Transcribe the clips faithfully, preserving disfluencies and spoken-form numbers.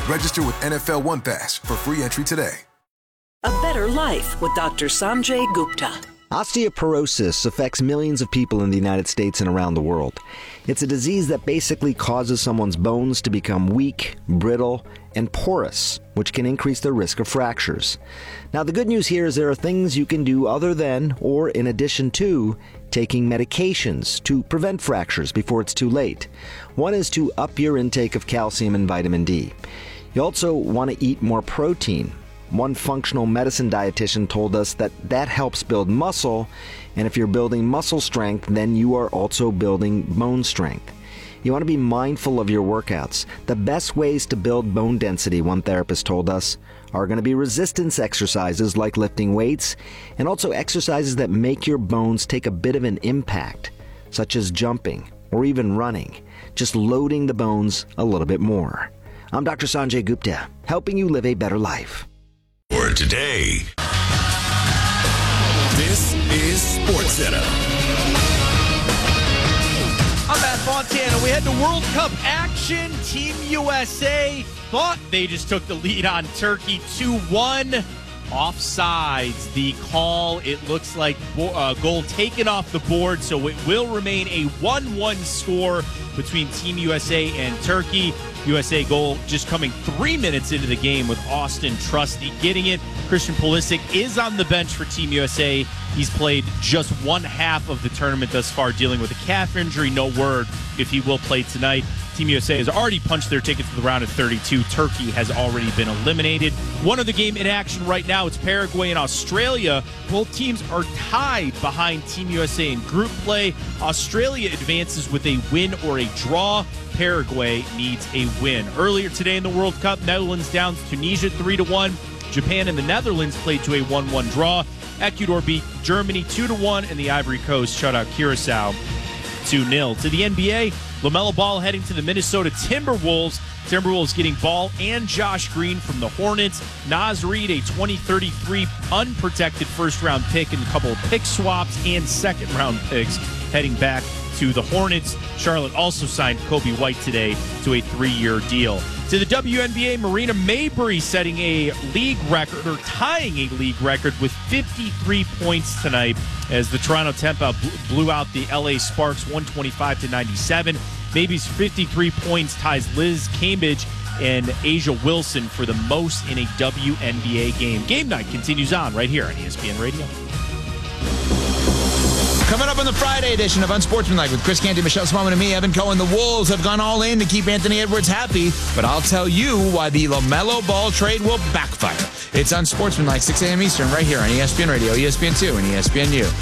Register with N F L One Pass for free entry today. A better life with Doctor Sanjay Gupta. Osteoporosis affects millions of people in the United States and around the world. It's a disease that basically causes someone's bones to become weak, brittle, and porous, which can increase their risk of fractures. Now, the good news here is there are things you can do other than, or in addition to, taking medications to prevent fractures before it's too late. One is to up your intake of calcium and vitamin D. You also want to eat more protein. One functional medicine dietitian told us that that helps build muscle, and if you're building muscle strength, then you are also building bone strength. You want to be mindful of your workouts. The best ways to build bone density, one therapist told us, are going to be resistance exercises like lifting weights, and also exercises that make your bones take a bit of an impact, such as jumping or even running, just loading the bones a little bit more. I'm Doctor Sanjay Gupta, helping you live a better life. For today, this is SportsCenter. I'm Matt Fontana. We had the World Cup action. Team U S A thought they just took the lead on Turkey two one. Offsides, the call. It looks like uh, goal taken off the board, so it will remain a one one score between Team U S A and Turkey. U S A goal just coming three minutes into the game with Austin Trusty getting it. Christian Pulisic is on the bench for Team U S A. He's played just one half of the tournament thus far, dealing with a calf injury. No word if he will play tonight. Team U S A has already punched their ticket to the round of thirty-two. Turkey has already been eliminated. One other game in action right now, it's Paraguay and Australia. Both teams are tied behind Team U S A in group play. Australia advances with a win or a draw. Paraguay needs a win. Earlier today in the World Cup, Netherlands down to Tunisia three to one. Japan and the Netherlands played to a one one draw. Ecuador beat Germany two to one, and the Ivory Coast shut out Curacao two nil. To the N B A, LaMelo Ball heading to the Minnesota Timberwolves. Timberwolves getting Ball and Josh Green from the Hornets. Naz Reid, a twenty thirty-three unprotected first-round pick and a couple of pick swaps and second-round picks heading back to the Hornets. Charlotte also signed Kobe White today to a three-year deal. To the W N B A, Marina Mabrey setting a league record, or tying a league record with fifty-three points tonight as the Toronto Tempa blew out the L A Sparks one twenty-five to ninety-seven. Mabrey's fifty-three points ties Liz Cambridge and Asia Wilson for the most in a W N B A game. Game night continues on right here on E S P N Radio. Coming up on the Friday edition of Unsportsmanlike with Chris Canty, Michelle Smallman, and me, Evan Cohen. The Wolves have gone all in to keep Anthony Edwards happy, but I'll tell you why the LaMelo Ball trade will backfire. It's Unsportsmanlike, six a.m. Eastern, right here on E S P N Radio, E S P N two, and E S P N U.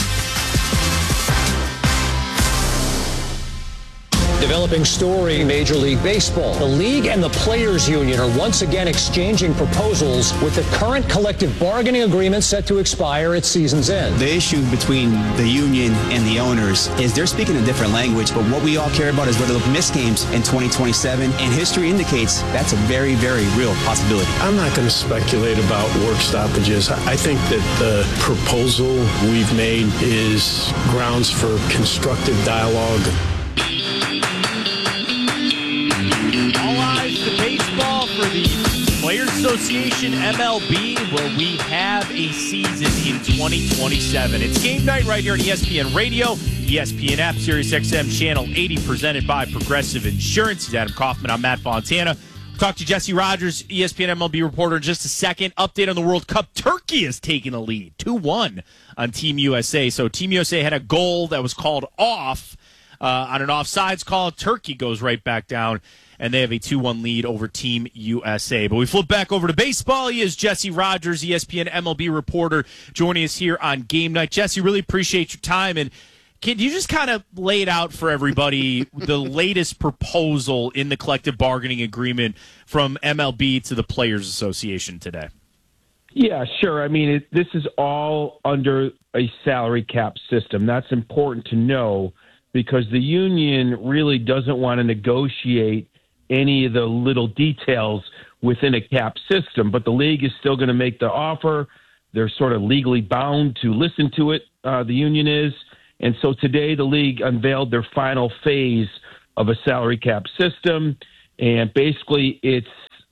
Developing story, Major League Baseball. The league and the players union are once again exchanging proposals with the current collective bargaining agreement set to expire at season's end. The issue between the union and the owners is they're speaking a different language, but what we all care about is whether they'll miss games in twenty twenty-seven, and history indicates that's a very, very real possibility. I'm not going to speculate about work stoppages. I think that the proposal we've made is grounds for constructive dialogue. Baseball for the Players Association, M L B, where we have a season in twenty twenty-seven. It's game night right here on E S P N Radio, E S P N app, Sirius X M Channel eighty, presented by Progressive Insurance. He's Adam Kaufman. I'm Matt Fontana. We'll talk to Jesse Rogers, E S P N M L B reporter, in just a second. Update on the World Cup. Turkey is taking a lead, two one on Team U S A. So Team U S A had a goal that was called off uh, on an offsides call. Turkey goes right back down, and they have a two one lead over Team U S A. But we flip back over to baseball. He is Jesse Rogers, E S P N M L B reporter, joining us here on Game Night. Jesse, really appreciate your time. And can you just kind of lay it out for everybody, the latest proposal in the collective bargaining agreement from M L B to the Players Association today? Yeah, sure. I mean, it, this is all under a salary cap system. That's important to know because the union really doesn't want to negotiate any of the little details within a cap system, but the league is still going to make the offer. They're sort of legally bound to listen to it, uh, the union is. And so today the league unveiled their final phase of a salary cap system, and basically it's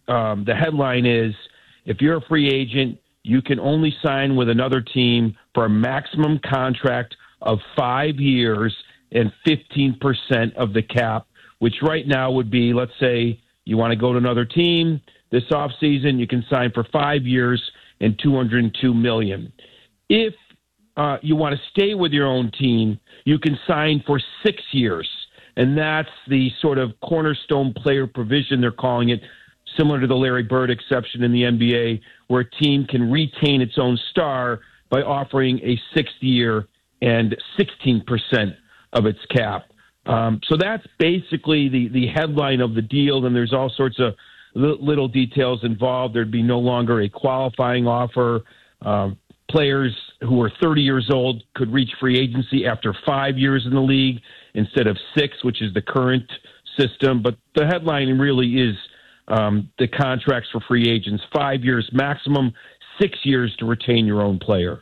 um, the headline is, if you're a free agent, you can only sign with another team for a maximum contract of five years and fifteen percent of the cap, which right now would be, let's say you want to go to another team this offseason, you can sign for five years and two hundred two million dollars. If uh, you want to stay with your own team, you can sign for six years. And that's the sort of cornerstone player provision, they're calling it, similar to the Larry Bird exception in the N B A, where a team can retain its own star by offering a sixth year and sixteen percent of its cap. Um, so that's basically the, the headline of the deal, and there's all sorts of li- little details involved. There'd be no longer a qualifying offer. Um, players who are thirty years old could reach free agency after five years in the league instead of six, which is the current system. But the headline really is um, the contracts for free agents, five years maximum, six years to retain your own player.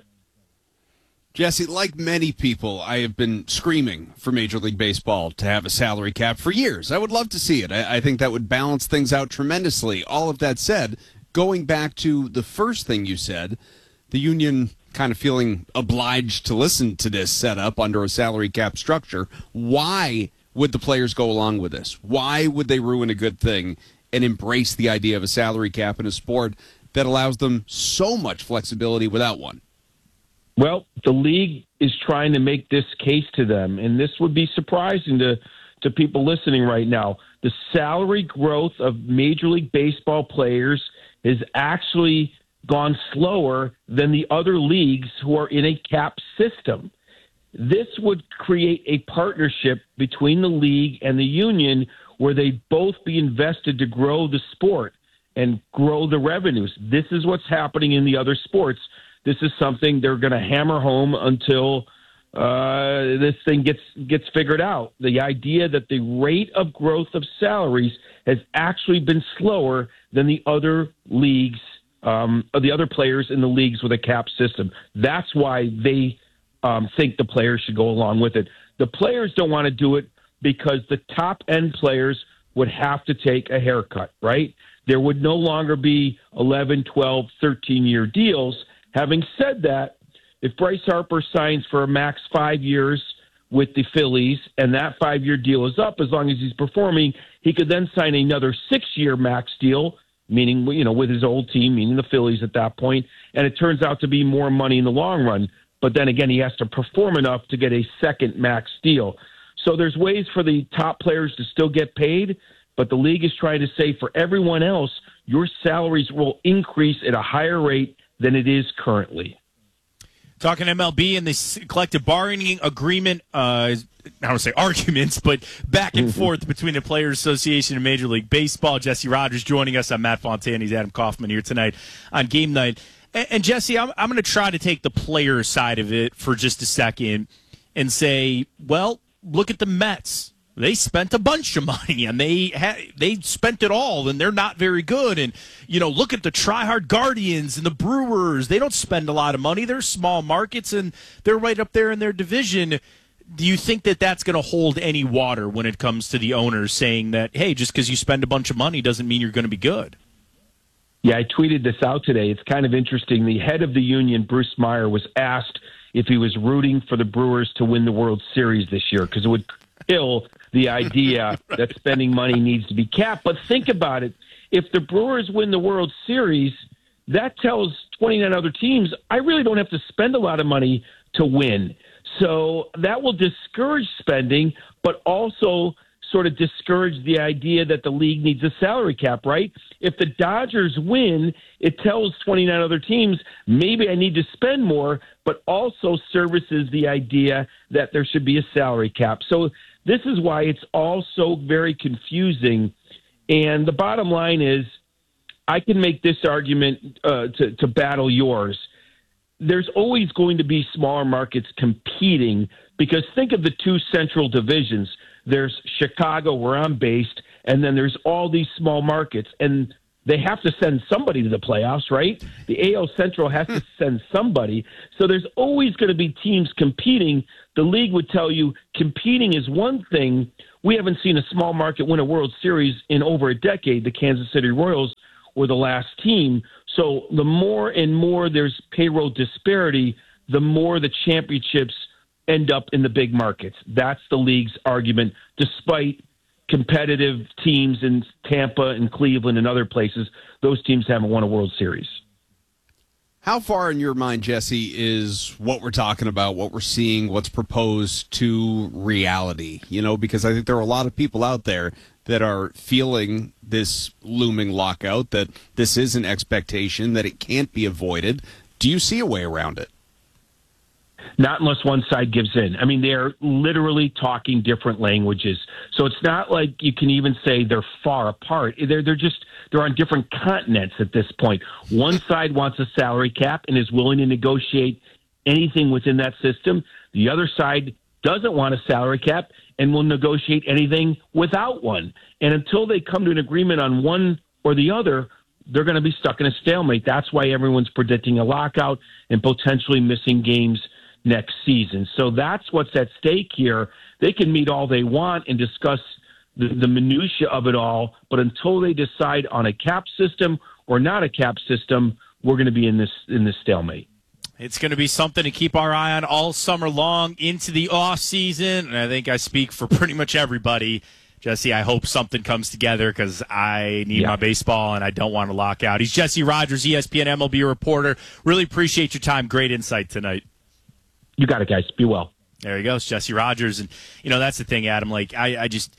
Jesse, like many people, I have been screaming for Major League Baseball to have a salary cap for years. I would love to see it. I, I think that would balance things out tremendously. All of that said, going back to the first thing you said, the union kind of feeling obliged to listen to this setup under a salary cap structure. Why would the players go along with this? Why would they ruin a good thing and embrace the idea of a salary cap in a sport that allows them so much flexibility without one? Well, the league is trying to make this case to them, and this would be surprising to, to people listening right now. The salary growth of Major League Baseball players has actually gone slower than the other leagues who are in a cap system. This would create a partnership between the league and the union where they both be invested to grow the sport and grow the revenues. This is what's happening in the other sports. This is something they're going to hammer home until uh, this thing gets gets figured out. The idea that the rate of growth of salaries has actually been slower than the other leagues, um, the other players in the leagues with a cap system. That's why they um, think the players should go along with it. The players don't want to do it because the top-end players would have to take a haircut, right? There would no longer be eleven, twelve, thirteen-year deals. Having said that, if Bryce Harper signs for a max five years with the Phillies and that five-year deal is up, as long as he's performing, he could then sign another six-year max deal, meaning, you know, with his old team, meaning the Phillies at that point, and it turns out to be more money in the long run. But then again, he has to perform enough to get a second max deal. So there's ways for the top players to still get paid, but the league is trying to say for everyone else, your salaries will increase at a higher rate than it is currently. Talking M L B and this collective bargaining agreement, uh, I don't want to say arguments, but back and forth between the Players Association and Major League Baseball. Jesse Rogers joining us. I'm Matt Fontana. He's Adam Kaufman here tonight on Game Night. And, and Jesse, I'm, I'm going to try to take the player side of it for just a second and say, well, look at the Mets. They spent a bunch of money, and they ha- they spent it all, and they're not very good. And, you know, look at the Try-Hard Guardians and the Brewers. They don't spend a lot of money. They're small markets, and they're right up there in their division. Do you think that that's going to hold any water when it comes to the owners saying that, hey, just because you spend a bunch of money doesn't mean you're going to be good? Yeah, I tweeted this out today. It's kind of interesting. The head of the union, Bruce Meyer, was asked if he was rooting for the Brewers to win the World Series this year because it would kill the idea that spending money needs to be capped. But think about it. If the Brewers win the World Series, that tells twenty-nine other teams, I really don't have to spend a lot of money to win. So that will discourage spending, but also sort of discourage the idea that the league needs a salary cap, right? If the Dodgers win, it tells twenty-nine other teams, maybe I need to spend more, but also services the idea that there should be a salary cap. So this is why it's all so very confusing. And the bottom line is, I can make this argument uh, to, to battle yours. There's always going to be smaller markets competing because think of the two central divisions. There's Chicago, where I'm based, and then there's all these small markets. And they have to send somebody to the playoffs, right? The A L Central has to send somebody. So there's always going to be teams competing. The league would tell you competing is one thing. We haven't seen a small market win a World Series in over a decade, the Kansas City Royals, were the last team. So the more and more there's payroll disparity, the more the championships end up in the big markets. That's the league's argument, despite competitive teams in Tampa and Cleveland and other places. Those teams haven't won a World Series. How far in your mind, Jesse, is what we're talking about, what we're seeing, what's proposed to reality? You know, because I think there are a lot of people out there that are feeling this looming lockout, that this is an expectation, that it can't be avoided. Do you see a way around it? Not unless one side gives in. I mean, they're literally talking different languages. So it's not like you can even say they're far apart. They're they're just they're on different continents at this point. One side wants a salary cap and is willing to negotiate anything within that system. The other side doesn't want a salary cap and will negotiate anything without one. And until they come to an agreement on one or the other, they're going to be stuck in a stalemate. That's why everyone's predicting a lockout and potentially missing games next season. So that's what's at stake here. They can meet all they want and discuss the, the minutia of it all, but until they decide on a cap system or not a cap system, we're going to be in this in this stalemate. It's going to be something to keep our eye on all summer long into the off season, and I think I speak for pretty much everybody. Jesse, I hope something comes together because I need yeah. my baseball and I don't want to lock out. He's Jesse Rogers, E S P N M L B reporter. Really appreciate your time. Great insight tonight. You got it, guys. Be well. There he goes, Jesse Rogers. And, you know, that's the thing, Adam. Like, I, I just,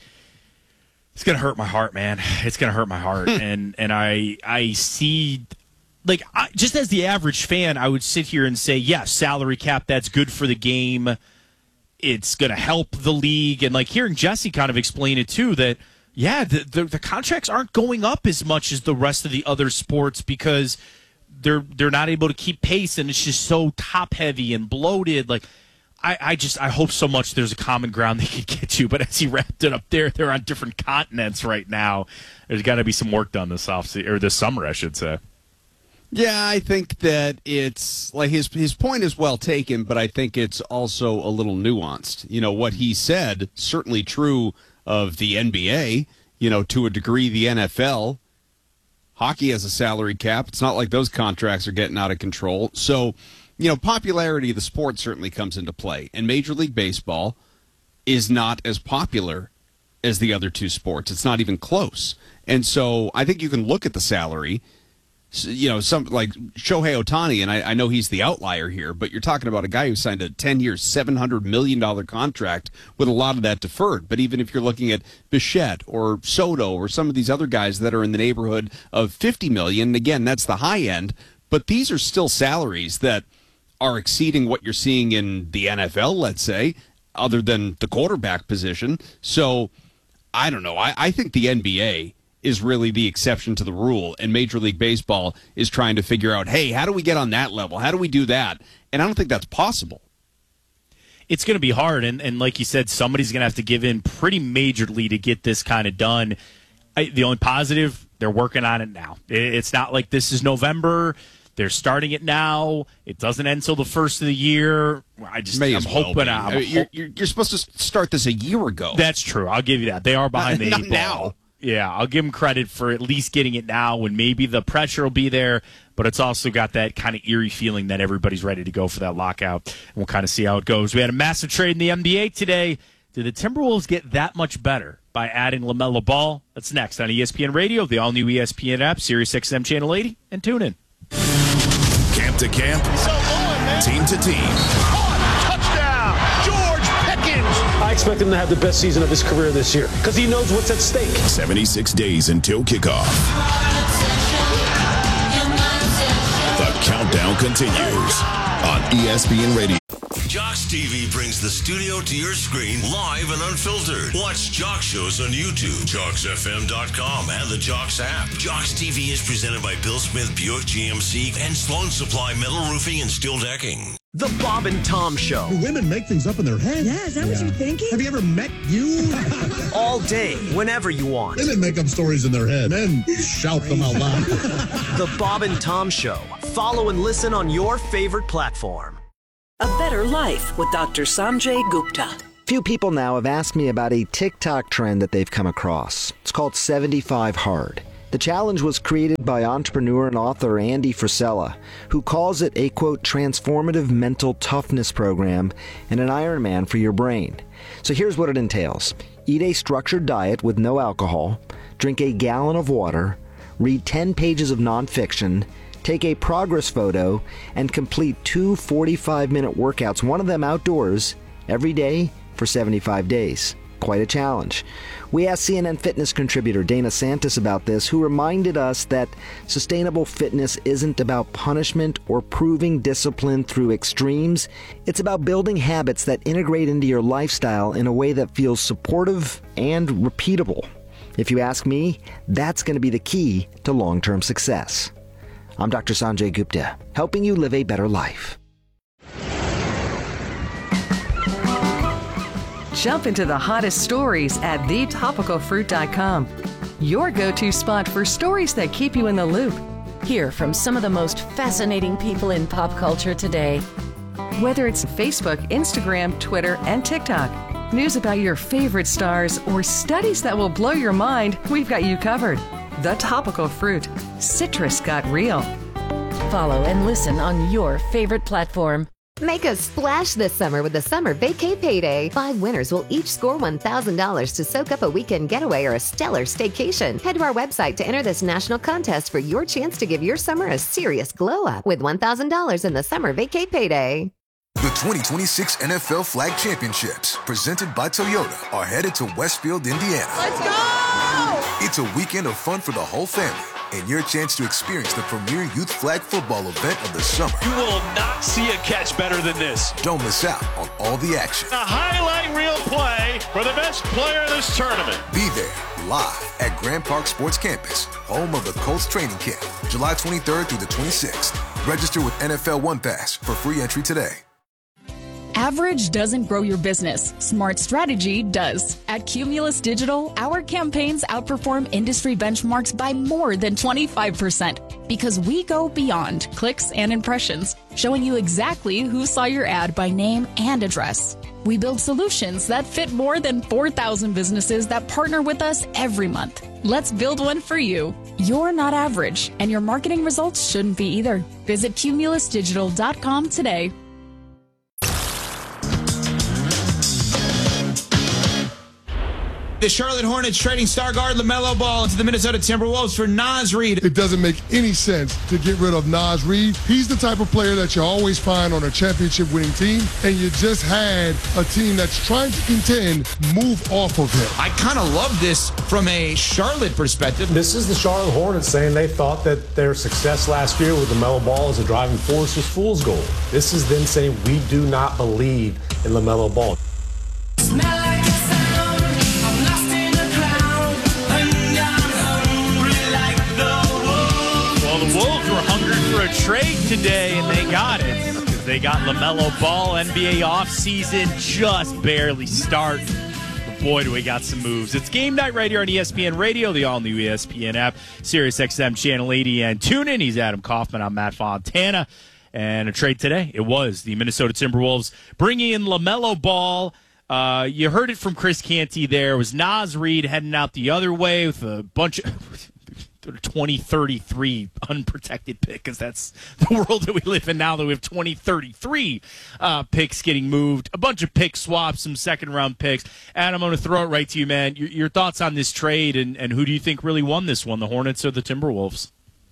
it's going to hurt my heart, man. It's going to hurt my heart. and and I I see, like, I, just as the average fan, I would sit here and say, yes, salary cap, that's good for the game. It's going to help the league. And, like, hearing Jesse kind of explain it, too, that, yeah, the, the, the contracts aren't going up as much as the rest of the other sports because – They're they're not able to keep pace, and it's just so top heavy and bloated. Like, I, I just I hope so much there's a common ground they could get to. But as he wrapped it up there, they're on different continents right now. There's got to be some work done this off or this summer, I should say. Yeah, I think that it's like his his point is well taken, but I think it's also a little nuanced. You know, what he said certainly true of the N B A. You know, to a degree, the N F L. Hockey has a salary cap. It's not like those contracts are getting out of control. So, you know, popularity of the sport certainly comes into play. And Major League Baseball is not as popular as the other two sports. It's not even close. And so I think you can look at the salary. You know, some like Shohei Ohtani, and I, I know he's the outlier here, but you're talking about a guy who signed a ten-year, seven hundred million dollars contract with a lot of that deferred. But even if you're looking at Bichette or Soto or some of these other guys that are in the neighborhood of fifty million dollars, again, that's the high end. But these are still salaries that are exceeding what you're seeing in the N F L, let's say, other than the quarterback position. So I don't know. I, I think the N B A is really the exception to the rule, and Major League Baseball is trying to figure out, hey, how do we get on that level? How do we do that? And I don't think that's possible. It's going to be hard, and, and like you said, somebody's going to have to give in pretty majorly to get this kind of done. I, the only positive, they're working on it now. It, it's not like this is November. They're starting it now. It doesn't end until the first of the year. I just, May I'm as well hoping. be. I'm I mean, you're, you're, you're supposed to start this a year ago. That's true. I'll give you that. They are behind the Not eight ball. now. Yeah, I'll give them credit for at least getting it now when maybe the pressure will be there, but it's also got that kind of eerie feeling that everybody's ready to go for that lockout. And we'll kind of see how it goes. We had a massive trade in the N B A today. Did the Timberwolves get that much better by adding LaMelo Ball? That's next on E S P N Radio, the all-new E S P N app, Sirius X M Channel eighty, and tune in. Camp to camp, so going, team to team. Touchdown, George Pickens. I expect him to have the best season of his career this year because he knows what's at stake. seventy-six days until kickoff. The countdown continues on E S P N Radio. Jocks T V brings the studio to your screen live and unfiltered. Watch Jocks shows on YouTube, jocks F M dot com, and the Jocks app. Jocks T V is presented by Bill Smith Buick G M C and Sloan Supply Metal Roofing and Steel Decking. The Bob and Tom Show. Do women make things up in their head? Yeah, is that yeah. what you're thinking? Have you ever met you? All day, whenever you want. Women make up stories in their head. Men shout them out loud. The Bob and Tom Show. Follow and listen on your favorite platform. A Better Life with Doctor Sanjay Gupta. Few people now have asked me about a TikTok trend that they've come across. It's called seventy-five hard. The challenge was created by entrepreneur and author Andy Frisella, who calls it a, quote, transformative mental toughness program and an Ironman for your brain. So here's what it entails. Eat a structured diet with no alcohol, drink a gallon of water, read ten pages of nonfiction, take a progress photo, and complete two forty-five minute workouts, one of them outdoors, every day for seventy-five days. Quite a challenge. We asked C N N Fitness contributor Dana Santis about this, who reminded us that sustainable fitness isn't about punishment or proving discipline through extremes. It's about building habits that integrate into your lifestyle in a way that feels supportive and repeatable. If you ask me, that's going to be the key to long-term success. I'm Doctor Sanjay Gupta, helping you live a better life. Jump into the hottest stories at the topical fruit dot com. Your go-to spot for stories that keep you in the loop. Hear from some of the most fascinating people in pop culture today. Whether it's Facebook, Instagram, Twitter, and TikTok, news about your favorite stars, or studies that will blow your mind, we've got you covered. The Topical Fruit. Citrus got real. Follow and listen on your favorite platform. Make a splash this summer with the Summer Vacay Payday. Five winners will each score one thousand dollars to soak up a weekend getaway or a stellar staycation. Head to our website to enter this national contest for your chance to give your summer a serious glow-up with one thousand dollars in the Summer Vacay Payday. The twenty twenty-six N F L Flag Championships, presented by Toyota, are headed to Westfield, Indiana. Let's go! It's a weekend of fun for the whole family, and your chance to experience the premier youth flag football event of the summer. You will not see a catch better than this. Don't miss out on all the action. A highlight reel play for the best player in this tournament. Be there live at Grand Park Sports Campus, home of the Colts training camp, July twenty-third through the twenty-sixth. Register with N F L One Pass for free entry today. Average doesn't grow your business. Smart strategy does. At Cumulus Digital, our campaigns outperform industry benchmarks by more than twenty-five percent because we go beyond clicks and impressions, showing you exactly who saw your ad by name and address. We build solutions that fit more than four thousand businesses that partner with us every month. Let's build one for you. You're not average, and your marketing results shouldn't be either. Visit cumulus digital dot com today. The Charlotte Hornets trading star guard LaMelo Ball into the Minnesota Timberwolves for Naz Reid. It doesn't make any sense to get rid of Naz Reid. He's the type of player that you always find on a championship-winning team, and you just had a team that's trying to contend move off of him. I kind of love this from a Charlotte perspective. This is the Charlotte Hornets saying they thought that their success last year with LaMelo Ball as a driving force was fool's gold. This is them saying we do not believe in LaMelo Ball. Smell like a sound. I'm lost in the crowd. And I'm hungry like the wolves. Well, the Wolves were hungry for a trade today, and they got it. Because they got LaMelo Ball. N B A offseason just barely start. But boy, do we got some moves. It's game night right here on E S P N Radio, the all-new E S P N app, Sirius X M Channel eighty, and tune in. He's Adam Kaufman. I'm Matt Fontana. And a trade today, it was the Minnesota Timberwolves bringing in LaMelo Ball. Uh, you heard it from Chris Canty there. It was Naz Reid heading out the other way with a bunch of twenty thirty-three unprotected pick, because that's the world that we live in now, that we have twenty thirty-three uh, picks getting moved, a bunch of pick swaps, some second-round picks. Adam, I'm going to throw it right to you, man. Your, your thoughts on this trade, and, and who do you think really won this one, the Hornets or the Timberwolves?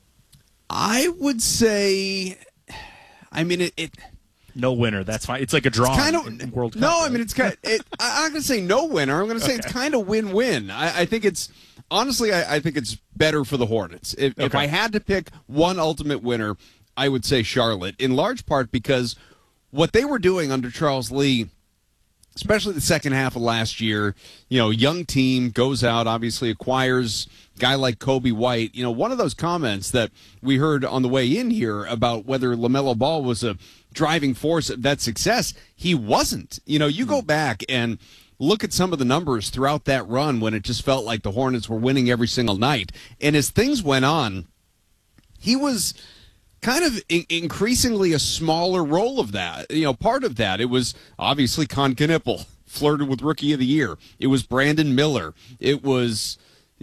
I would say... I mean, it, it. No winner. That's fine. It's like a draw kind of, in, in World Cup. No, right? I mean, it's kind of. It, I'm not going to say no winner. I'm going to say okay. it's kind of win-win. I, I think it's honestly. I, I think it's better for the Hornets. If, okay. if I had to pick one ultimate winner, I would say Charlotte. In large part because what they were doing under Charles Lee, especially the second half of last year, you know, young team goes out, obviously acquires a guy like Kobe White. You know, one of those comments that we heard on the way in here about whether LaMelo Ball was a driving force of that success, he wasn't. You know, you go back and look at some of the numbers throughout that run when it just felt like the Hornets were winning every single night. And as things went on, he was kind of in- increasingly a smaller role of that. You know, part of that, it was obviously Con Knipple, flirted with Rookie of the Year. It was Brandon Miller. It was,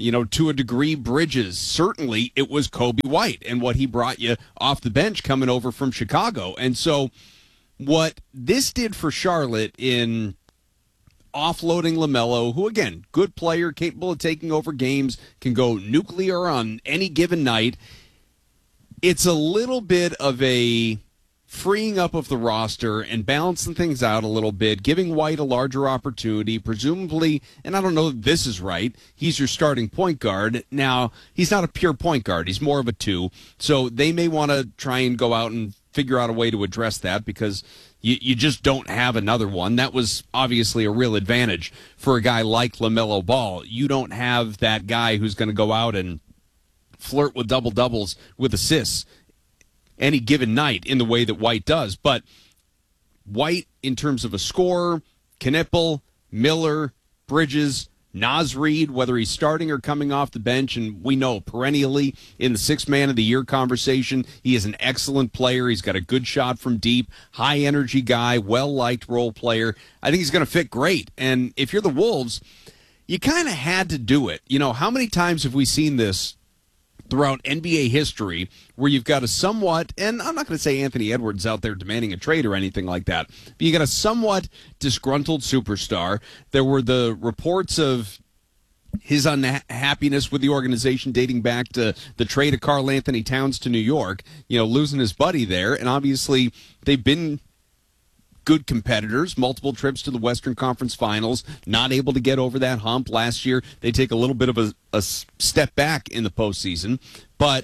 you know, to a degree, Bridges. Certainly, it was Kobe White and what he brought you off the bench coming over from Chicago. And so what this did for Charlotte in offloading LaMelo, who, again, good player, capable of taking over games, can go nuclear on any given night, it's a little bit of a freeing up of the roster and balancing things out a little bit, giving White a larger opportunity, presumably, and I don't know if this is right, he's your starting point guard. Now, he's not a pure point guard. He's more of a two. So they may want to try and go out and figure out a way to address that because you, you just don't have another one. That was obviously a real advantage for a guy like LaMelo Ball. You don't have that guy who's going to go out and flirt with double-doubles with assists any given night in the way that White does. But White, in terms of a scorer, Knipple, Miller, Bridges, Naz Reid, whether he's starting or coming off the bench, and we know perennially in the sixth man of the year conversation, he is an excellent player. He's got a good shot from deep, high-energy guy, well-liked role player. I think he's going to fit great. And if you're the Wolves, you kind of had to do it. You know, how many times have we seen this throughout N B A history where you've got a somewhat, and I'm not going to say Anthony Edwards out there demanding a trade or anything like that, but you got a somewhat disgruntled superstar. There were the reports of his unhappiness with the organization dating back to the trade of Karl Anthony Towns to New York, you know, losing his buddy there, and obviously they've been good competitors, multiple trips to the Western Conference Finals, not able to get over that hump last year. They take a little bit of a, a step back in the postseason. But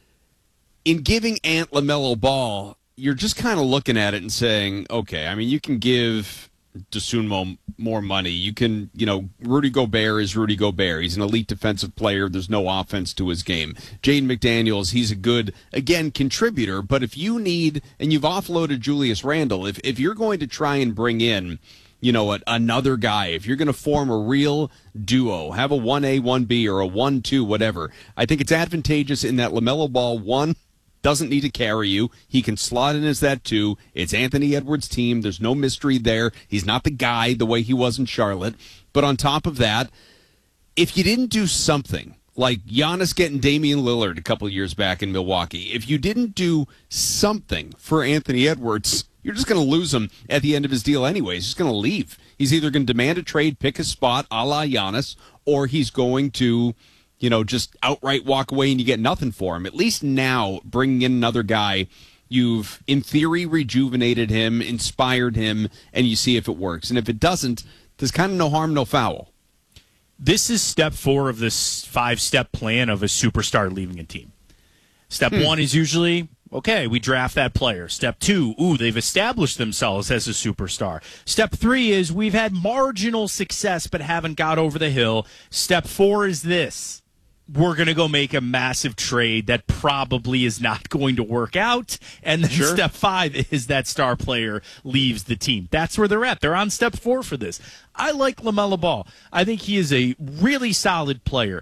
in giving Ant LaMelo Ball, you're just kind of looking at it and saying, okay, I mean, you can give DeSunmo more money. You can, you know, Rudy Gobert is Rudy Gobert. He's an elite defensive player. There's no offense to his game. Jaden McDaniels, he's a good, again, contributor. But if you need, and you've offloaded Julius Randle, if, if you're going to try and bring in, you know, a, another guy, if you're going to form a real duo, have a one A, one B, or a one two, whatever, I think it's advantageous in that LaMelo Ball, one, doesn't need to carry you. He can slot in as that too. It's Anthony Edwards' team. There's no mystery there. He's not the guy the way he was in Charlotte. But on top of that, if you didn't do something like Giannis getting Damian Lillard a couple of years back in Milwaukee, if you didn't do something for Anthony Edwards, you're just going to lose him at the end of his deal anyway. He's just going to leave. He's either going to demand a trade, pick a spot a la Giannis, or he's going to, you know, just outright walk away and you get nothing for him. At least now, bringing in another guy, you've, in theory, rejuvenated him, inspired him, and you see if it works. And if it doesn't, there's kind of no harm, no foul. This is step four of this five-step plan of a superstar leaving a team. Step hmm. one is usually, okay, we draft that player. Step two, ooh, they've established themselves as a superstar. Step three is we've had marginal success but haven't got over the hill. Step four is this. We're going to go make a massive trade that probably is not going to work out. And then Sure. step five is that star player leaves the team. That's where they're at. They're on step four for this. I like LaMelo Ball. I think he is a really solid player.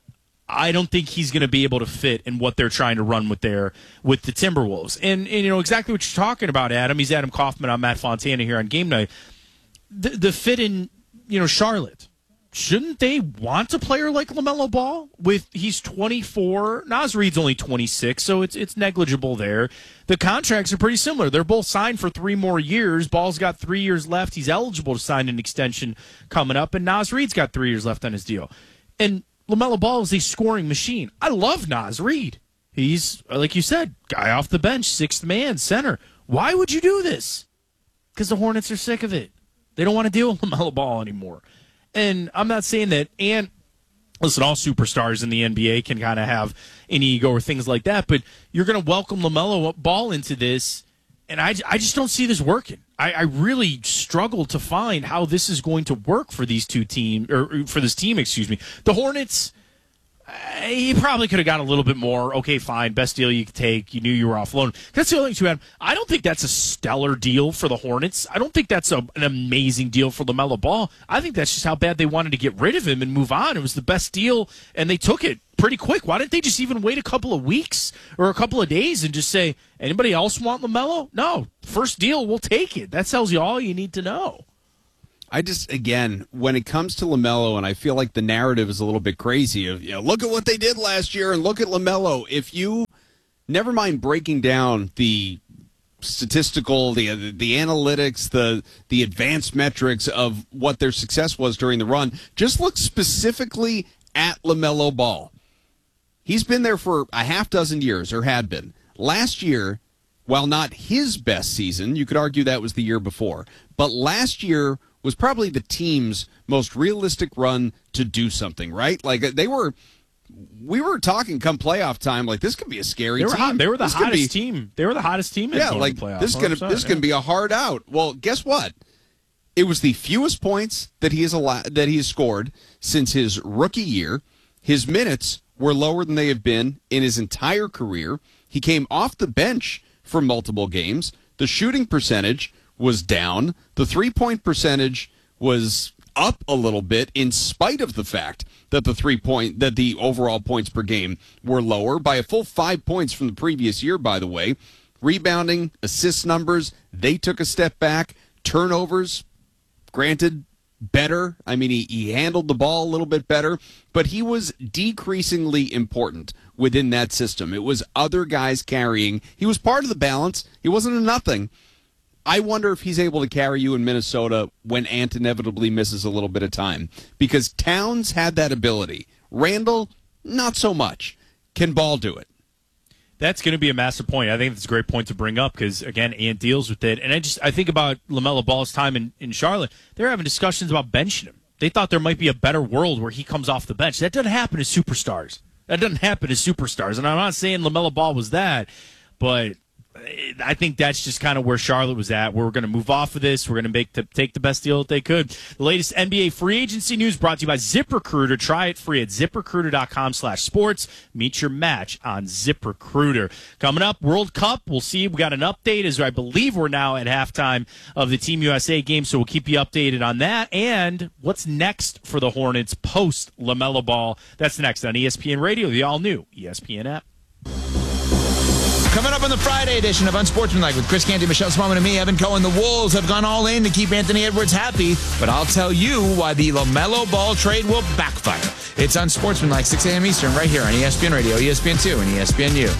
I don't think he's going to be able to fit in what they're trying to run with their with the Timberwolves. And, and you know exactly what you're talking about, Adam. He's Adam Kaufman. I'm Matt Fontana here on Game Night. The, the fit in, you know, Charlotte. Shouldn't they want a player like LaMelo Ball? With he's twenty-four, Naz Reid's only twenty-six, so it's it's negligible there. The contracts are pretty similar. They're both signed for three more years. Ball's got three years left. He's eligible to sign an extension coming up, and Naz Reid's got three years left on his deal. And LaMelo Ball is a scoring machine. I love Naz Reid. He's, like you said, guy off the bench, sixth man, center. Why would you do this? Because the Hornets are sick of it. They don't want to deal with LaMelo Ball anymore. And I'm not saying that, and listen, all superstars in the N B A can kind of have an ego or things like that, but you're going to welcome LaMelo Ball into this, and I, I just don't see this working. I, I really struggle to find how this is going to work for these two teams, or for this team, excuse me. The Hornets, uh, you probably could have got a little bit more. Okay, fine, best deal you could take. You knew you were off loan. That's the only thing, too, Adam. I don't think that's a stellar deal for the Hornets. I don't think that's a, an amazing deal for LaMelo Ball. I think that's just how bad they wanted to get rid of him and move on. It was the best deal, and they took it pretty quick. Why didn't they just even wait a couple of weeks or a couple of days and just say, anybody else want LaMelo? No. First deal, we'll take it. That tells you all you need to know. I just, again, when it comes to LaMelo, and I feel like the narrative is a little bit crazy of, you know, look at what they did last year and look at LaMelo. If you, never mind breaking down the statistical, the the analytics, the the advanced metrics of what their success was during the run, just look specifically at LaMelo Ball. He's been there for a half dozen years, or had been. Last year, while not his best season, you could argue that was the year before, but last year was probably the team's most realistic run to do something, right? Like, they were, we were talking come playoff time, like, this could be a scary they were team. Hot. They were the this could hottest be, team. They were the hottest team in yeah, going like, to the playoffs. this is going to this yeah. can be a hard out. Well, guess what? It was the fewest points that he has allowed, that he has scored since his rookie year. His minutes were lower than they have been in his entire career. He came off the bench for multiple games. The shooting percentage was down. The three-point percentage was up a little bit, in spite of the fact that the three-point that the overall points per game were lower by a full five points from the previous year, by the way. Rebounding, assist numbers, they took a step back. Turnovers, granted, better. I mean, he, he handled the ball a little bit better, but he was decreasingly important within that system. It was other guys carrying. He was part of the balance. He wasn't a nothing. I wonder if he's able to carry you in Minnesota when Ant inevitably misses a little bit of time, because Towns had that ability. Randall, not so much. Can Ball do it? That's going to be a massive point. I think that's a great point to bring up because, again, Ant deals with it. And I just I think about LaMelo Ball's time in, in Charlotte. They're having discussions about benching him. They thought there might be a better world where he comes off the bench. That doesn't happen to superstars. That doesn't happen to superstars. And I'm not saying LaMelo Ball was that, but I think that's just kind of where Charlotte was at. We're going to move off of this. We're going to make the, take the best deal that they could. The latest N B A free agency news brought to you by ZipRecruiter. Try it free at ZipRecruiter.com slash sports. Meet your match on ZipRecruiter. Coming up, World Cup. We'll see. We got an update as I believe we're now at halftime of the Team U S A game, so we'll keep you updated on that. And what's next for the Hornets post LaMelo Ball? That's next on E S P N Radio, the all-new E S P N app. Coming up on the Friday edition of Unsportsmanlike with Chris Canty, Michelle Smallman, and me, Evan Cohen. The Wolves have gone all in to keep Anthony Edwards happy, but I'll tell you why the LaMelo Ball trade will backfire. It's Unsportsmanlike, six a.m. Eastern, right here on E S P N Radio, E S P N two, and E S P N U.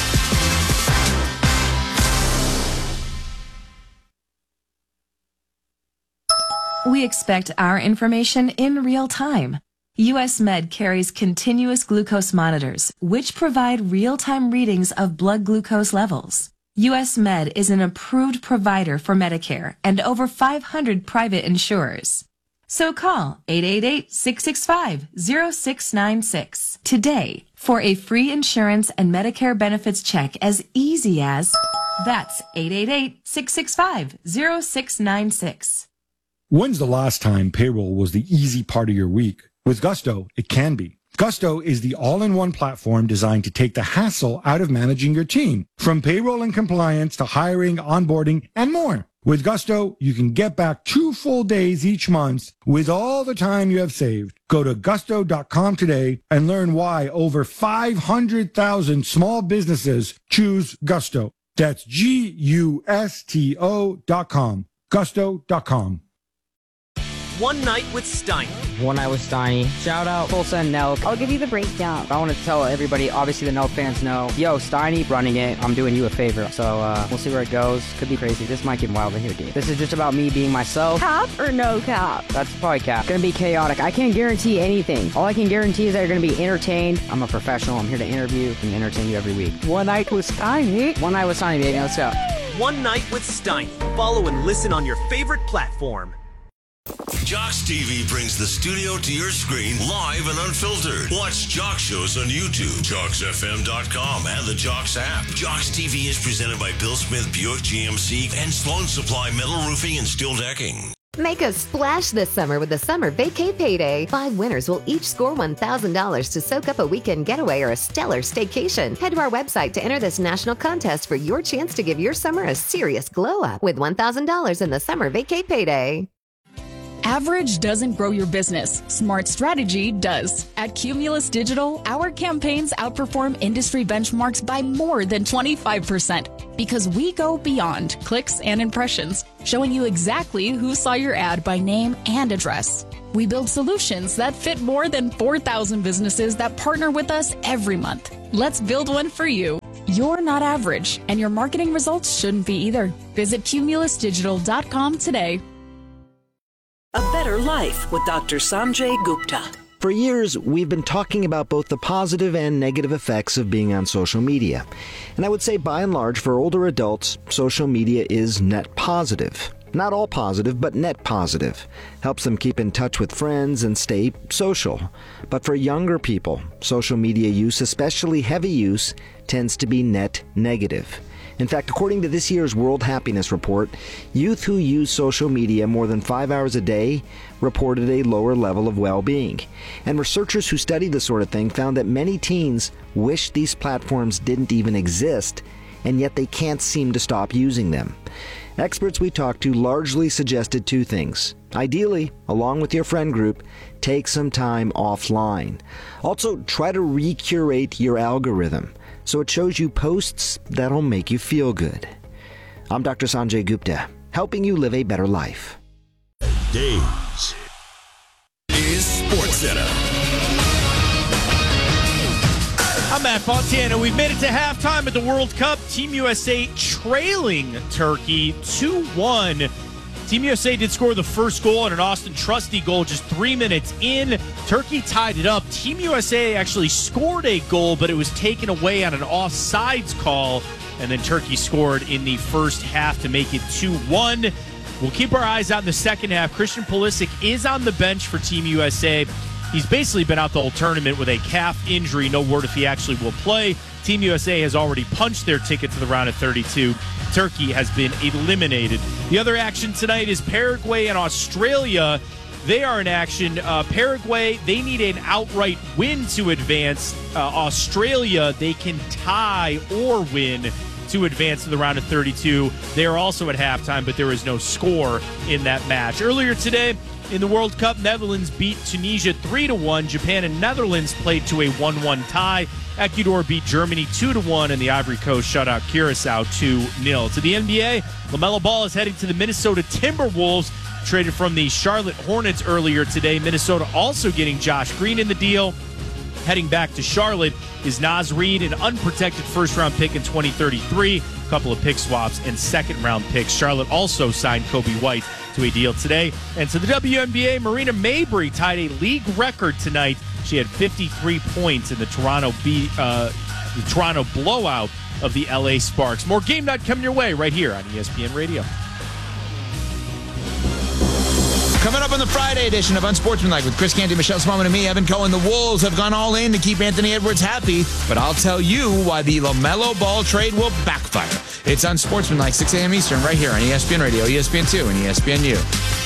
We expect our information in real time. U S Med carries continuous glucose monitors, which provide real-time readings of blood glucose levels. U S Med is an approved provider for Medicare and over five hundred private insurers. So call eight eight eight, six six five, zero six nine six today for a free insurance and Medicare benefits check as easy as, that's eight eight eight, six six five, zero six nine six. When's the last time payroll was the easy part of your week? With Gusto, it can be. Gusto is the all-in-one platform designed to take the hassle out of managing your team, from payroll and compliance to hiring, onboarding, and more. With Gusto, you can get back two full days each month with all the time you have saved. Go to gusto dot com today and learn why over five hundred thousand small businesses choose Gusto. That's G U S T O dot com. gusto dot com. One Night with Steiny. One Night with Steiny. Shout out Tulsa and Nelk. I'll give you the breakdown. I want to tell everybody, obviously the Nelk fans know, yo, Steiny running it, I'm doing you a favor. So uh, we'll see where it goes. Could be crazy. This might get wild in here, dude. This is just about me being myself. Cap or no cap? That's probably cap. Gonna be chaotic. I can't guarantee anything. All I can guarantee is that you're gonna be entertained. I'm a professional. I'm here to interview and entertain you every week. One Night with Steiny. One Night with Steiny, baby. Let's go. One Night with Steiny. Follow and listen on your favorite platform. Jocks T V brings the studio to your screen live and unfiltered. Watch Jock shows on YouTube, jocks f m dot com, and the Jocks app. Jocks T V is presented by Bill Smith Buick G M C and Sloan Supply Metal Roofing and Steel Decking. Make a splash this summer with the Summer Vacay Payday. Five winners will each score one thousand dollars to soak up a weekend getaway or a stellar staycation. Head to our website to enter this national contest for your chance to give your summer a serious glow up with one thousand dollars in the Summer Vacay Payday. Average doesn't grow your business. Smart strategy does. At Cumulus Digital, our campaigns outperform industry benchmarks by more than twenty-five percent because we go beyond clicks and impressions. showing you exactly who saw your ad by name and address. We build solutions that fit more than four thousand businesses that partner with us every month. Let's build one for you. You're not average, and your marketing results shouldn't be either. Visit cumulus digital dot com today. A Better Life with Doctor Sanjay Gupta. For years, we've been talking about both the positive and negative effects of being on social media. And I would say, by and large, for older adults, social media is net positive. Not all positive, but net positive. Helps them keep in touch with friends and stay social. But for younger people, social media use, especially heavy use, tends to be net negative. In fact, according to this year's World Happiness Report, youth who use social media more than five hours a day reported a lower level of well-being. And researchers who studied this sort of thing found that many teens wish these platforms didn't even exist, and yet they can't seem to stop using them. Experts we talked to largely suggested two things. Ideally, along with your friend group, take some time offline. Also, try to recurate your algorithm so it shows you posts that'll make you feel good. I'm Doctor Sanjay Gupta, helping you live a better life. Days is Sports Center. I'm Matt Fontana. We've made it to halftime at the World Cup. Team U S A trailing Turkey two one. Team U S A did score the first goal and an Austin Trusty goal just three minutes in. Turkey tied it up. Team U S A actually scored a goal, but it was taken away on an offsides call. And then Turkey scored in the first half to make it two one. We'll keep our eyes out in the second half. Christian Pulisic is on the bench for Team U S A. He's basically been out the whole tournament with a calf injury. No word if he actually will play. Team U S A has already punched their ticket to the round of thirty-two. Turkey has been eliminated. The other action tonight is Paraguay and Australia. They are in action. Uh, Paraguay, they need an outright win to advance. Uh, Australia, they can tie or win to advance to the round of thirty-two. They are also at halftime, but there is no score in that match. Earlier today, in the World Cup, Netherlands beat Tunisia three to one. Japan and Netherlands played to a one one tie. Ecuador beat Germany two to one, and the Ivory Coast shut out Curacao two nil. To the N B A, LaMelo Ball is heading to the Minnesota Timberwolves, traded from the Charlotte Hornets earlier today. Minnesota also getting Josh Green in the deal. Heading back to Charlotte is Naz Reid, an unprotected first-round pick in twenty thirty-three, a couple of pick swaps, and second-round picks. Charlotte also signed Kobe White to a deal today. And to the W N B A, Marina Mabrey tied a league record tonight. She had fifty-three points in the Toronto B, uh, the Toronto blowout of the L A Sparks. More Game Night coming your way right here on E S P N Radio. Coming up on the Friday edition of Unsportsmanlike with Chris Canty, Michelle Smallman, and me, Evan Cohen. The Wolves have gone all in to keep Anthony Edwards happy, but I'll tell you why the LaMelo Ball trade will backfire. It's Unsportsmanlike, six a.m. Eastern, right here on E S P N Radio, E S P N two, and E S P N U.